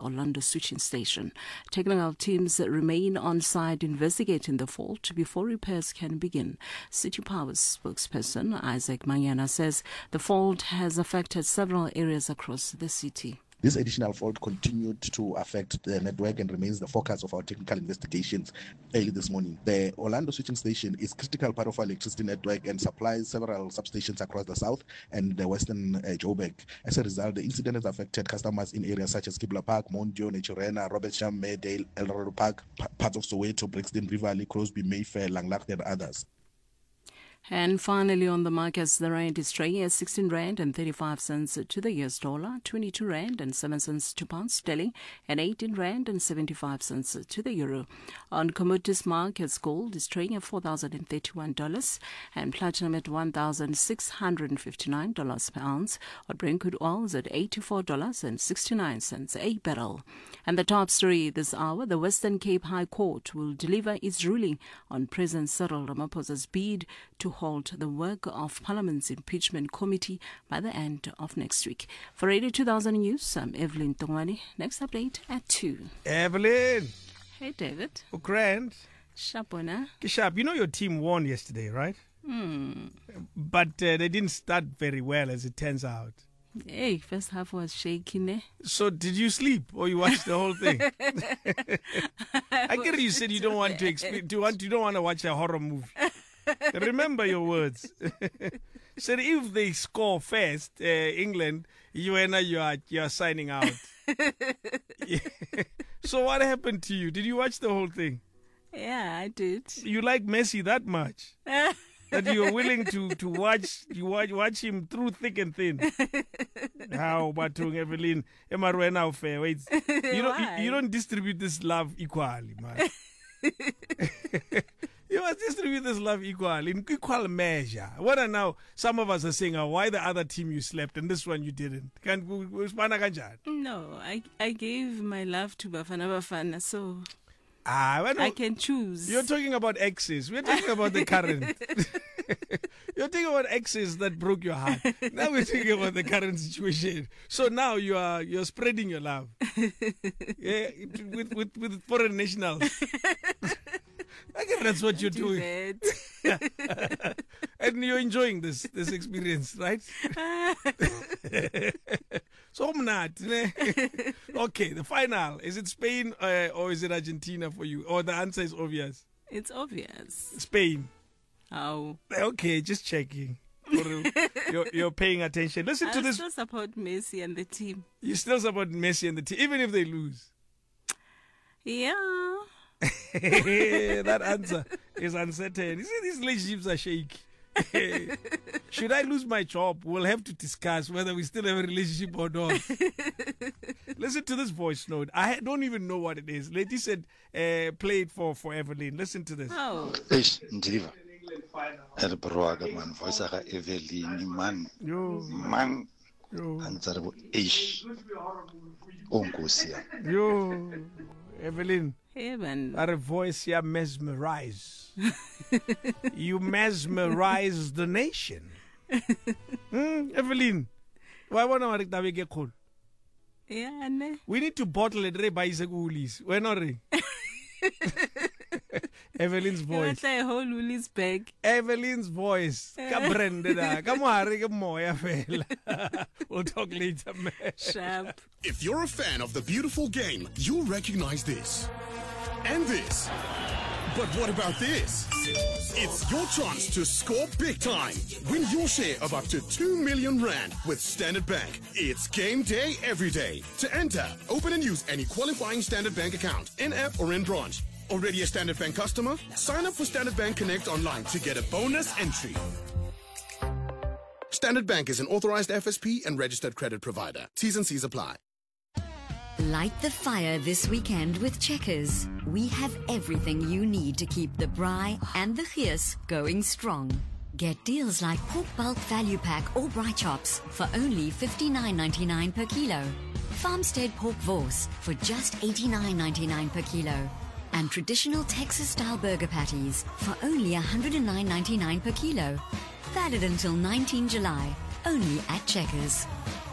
Orlando switching station. Technical teams remain on site investigating the fault before repairs can begin. City Power's spokesperson Isaac Manyana says the fault has affected several areas across the city. This additional fault continued to affect the network and remains the focus of our technical investigations early this morning. The Orlando switching station is a critical part of our electricity network and supplies several substations across the south and the western Joburg. As a result, the incident has affected customers in areas such as Kibla Park, Mondio, Naturena, Robertsham, Maydale, El Roro Park, parts of Soweto, Brixton, Rivali, Crosby, Mayfair, Langlaagte and others. And finally, on the markets, the rand is trading at 16 rand and 35 cents to the US dollar, 22 rand and 7 cents to pound sterling, and 18 rand and 75 cents to the euro. On commodities markets, gold is trading at $4,031 and platinum at $1,659 per ounce. On Brent crude oil is at $84.69 a barrel. And the top story this hour: the Western Cape High Court will deliver its ruling on President Cyril Ramaphosa's bid to halt the work of Parliament's impeachment committee by the end of next week. For Radio 2000 News, I'm Evelyn Tongwani. Next update at 2. Evelyn. Hey, David. Oh, grand. Sharpona. Sharp, you know your team won yesterday, right? But they didn't start very well, as it turns out. Hey, first half was shaky, eh? So did you sleep or you watched the whole thing? I get you said you don't want to you don't want to watch a horror movie. Remember your words. Said if they score first, England, you are signing out. So what happened to you? Did you watch the whole thing? Yeah, I did. You like Messi that much that you're willing to watch him through thick and thin. How about Evelyn? Wait, you don't distribute this love equally, man. You must distribute this love equal, in equal measure. What are now, some of us are saying, why the other team you slept and this one you didn't? No, I gave my love to Bafana Bafana, so I can choose. You're talking about exes. We're talking about the current. You're talking about exes that broke your heart. Now we're talking about the current situation. So now you're spreading your love. Yeah, with foreign nationals. I guess that's what you're doing. And you're enjoying this experience, right? So okay, the final. Is it Spain or is it Argentina for you? Or the answer is obvious? It's obvious. Spain. Oh. Okay, just checking. You're paying attention. Listen to this. I still support Messi and the team. You still support Messi and the team, even if they lose? Yeah. That answer is uncertain. You see, these relationships are shaky. Should I lose my job? We'll have to discuss whether we still have a relationship or not. Listen to this voice note. I don't even know what it is. Lady said, play it for Evelyn. Listen to this. Oh. Ndiva. Elbroaga man, voice aga Evelyn man. Man. Answer ish. Onkusia. Yo. Evelyn. Heaven. Our voice here mesmerize. You mesmerize the nation. Evelyn, why want to get cool? Yeah, ne. We need to bottle it by Segulis. We're not. Evelyn's voice. You want a whole Woolies bag. Evelyn's voice. Come We'll talk later, man. Sharp. If you're a fan of the beautiful game, you'll recognize this. And this. But what about this? It's your chance to score big time. Win your share of up to 2 million rand with Standard Bank. It's game day every day. To enter, open and use any qualifying Standard Bank account, in-app or in branch. Already a Standard Bank customer? Sign up for Standard Bank Connect online to get a bonus entry. Standard Bank is an authorized FSP and registered credit provider. T's and C's apply. Light the fire this weekend with Checkers. We have everything you need to keep the braai and the geus going strong. Get deals like pork bulk value pack or braai chops for only $59.99 per kilo. Farmstead pork vors for just $89.99 per kilo. And traditional Texas-style burger patties for only $109.99 per kilo. Valid until 19 July, only at Checkers.